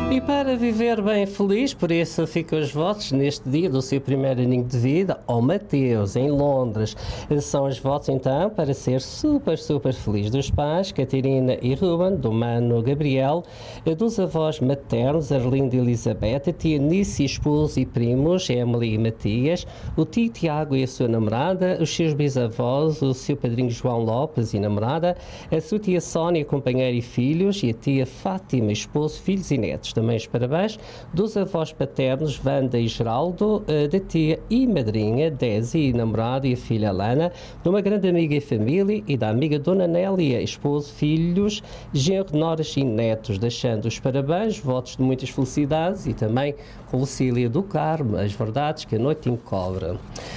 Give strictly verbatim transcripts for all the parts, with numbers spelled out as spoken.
E para viver bem feliz, por isso ficam os votos neste dia do seu primeiro aninho de vida ao Mateus, em Londres. São os votos então para ser super, super feliz dos pais, Catarina e Ruben, do mano Gabriel, dos avós maternos, Arlinda e Elizabeth, a tia Nice, esposo e primos, Emily e Matias, o tio Tiago e a sua namorada, os seus bisavós, o seu padrinho João Lopes e namorada, a sua tia Sónia, companheira e filhos, e a tia Fátima, esposo, filhos e netos. Também os parabéns dos avós paternos, Wanda e Geraldo, da tia e madrinha, Desi e namorada e a filha Lana, de uma grande amiga e família, e da amiga Dona Nélia, esposo, filhos, genro, noras e netos, deixando os parabéns, votos de muitas felicidades e também com Lucília do Carmo, as verdades que a noite encobre.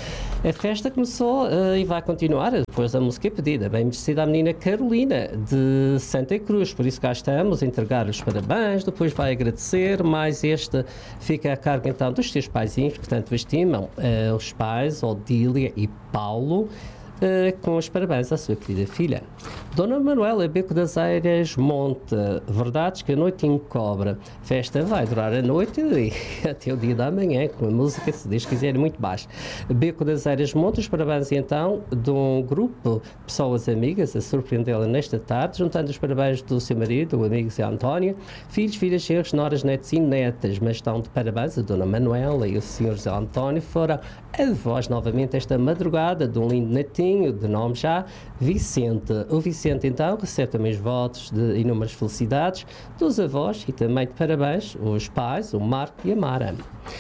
A festa começou uh, e vai continuar depois da música pedida, bem merecida à menina Carolina de Santa Cruz, por isso cá estamos a entregar os parabéns, depois vai agradecer, mas este fica a cargo então dos seus paizinhos que tanto estimam, uh, os pais Odília e Paulo, Uh, com os parabéns à sua querida filha. Dona Manuela Beco das Eiras Monte, verdades que a noite encobre. Festa vai durar a noite e até o dia da manhã, com a música, se Deus quiser, muito baixo. Beco das Eiras Monte, os parabéns então de um grupo de pessoas amigas a surpreendê-la nesta tarde, juntando os parabéns do seu marido, o amigo Zé António, filhos, filhas, genros, noras, netos e netas, mas estão de parabéns a Dona Manuela e o senhor Zé António, foram avós novamente esta madrugada de um lindo netinho de nome já Vicente. O Vicente então recebe também os votos de inúmeras felicidades dos avós e também de parabéns os pais, o Marco e a Mara.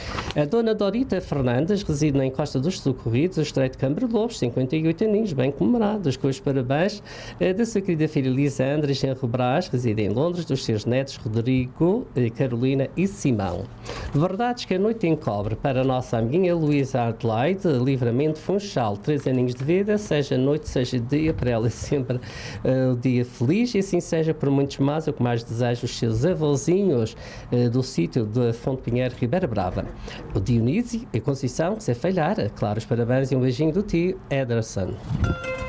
A dona Dorita Fernandes reside na Encosta dos Socorridos, o Estreito de Câmara Lobos, cinquenta e oito aninhos, bem comemorados, com os parabéns da sua querida filha Lisandra e Genro Brás, reside em Londres, dos seus netos Rodrigo, Carolina e Simão. Verdades que a noite encobre para a nossa amiguinha Luísa Adelaide, Livramento Funchal, três aninhos de vida, seja noite, seja dia, para ela é sempre o uh, dia feliz, e assim seja por muitos mais, o que mais desejo os seus avôzinhos uh, do sítio de Fonte Pinheiro, Ribeira Brava. O Dionísio e Conceição, que se falhar, claro, os parabéns e um beijinho do tio Ederson.